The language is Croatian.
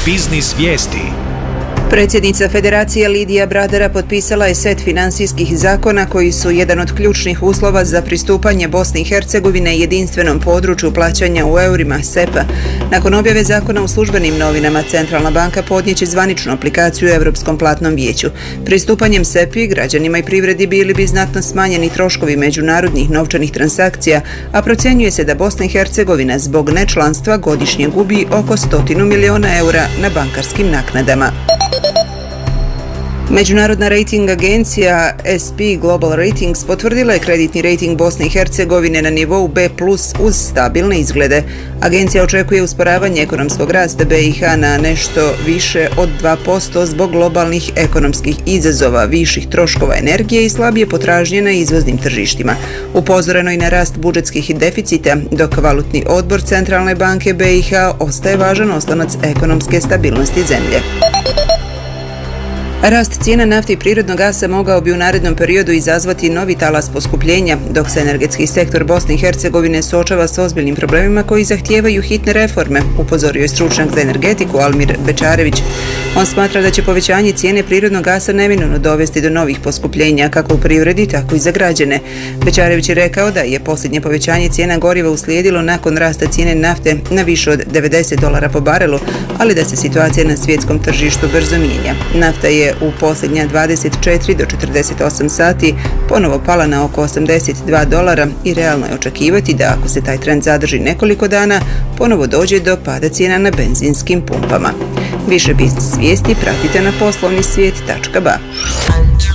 Biznis vijesti. Predsjednica Federacije Lidija Bradera potpisala je set financijskih zakona koji su jedan od ključnih uslova za pristupanje Bosne i Hercegovine jedinstvenom području plaćanja u eurima SEPA. Nakon objave zakona u službenim novinama, Centralna banka podnijeće zvaničnu aplikaciju Europskom platnom vijeću. Pristupanjem SEPI građanima i privredi bili bi znatno smanjeni troškovi međunarodnih novčanih transakcija, a procjenjuje se da Bosna i Hercegovina zbog nečlanstva godišnje gubi oko 100 miliona eura na bankarskim naknadama. Međunarodna rejting agencija SP Global Ratings potvrdila je kreditni rejting Bosne i Hercegovine na nivou B+ uz stabilne izglede. Agencija očekuje usporavanje ekonomskog rasta BiH na nešto više od 2% zbog globalnih ekonomskih izazova, viših troškova energije i slabije potražnje na izvoznim tržištima. Upozoreno i na rast budžetskih deficita, dok valutni odbor Centralne banke BiH ostaje važan oslonac ekonomske stabilnosti zemlje. Rast cijena nafte i prirodnog gasa mogao bi u narednom periodu izazvati novi talas poskupljenja, dok se energetski sektor Bosne i Hercegovine suočava s ozbiljnim problemima koji zahtijevaju hitne reforme, upozorio je stručnjak za energetiku Almir Bečarević. On smatra da će povećanje cijene prirodnog gasa neminovno dovesti do novih poskupljenja kako u privredi, tako i za građane. Bečarević je rekao da je posljednje povećanje cijena goriva uslijedilo nakon rasta cijene nafte na više od $90 po barelu, ali da se situacija na svjetskom tržištu brzo mijenja. Nafta je u posljednja 24 do 48 sati ponovo pala na oko $82 i realno je očekivati da ako se taj trend zadrži nekoliko dana, ponovo dođe do pada cijena na benzinskim pumpama. Više biznis vijesti pratite na poslovnisvijet.ba.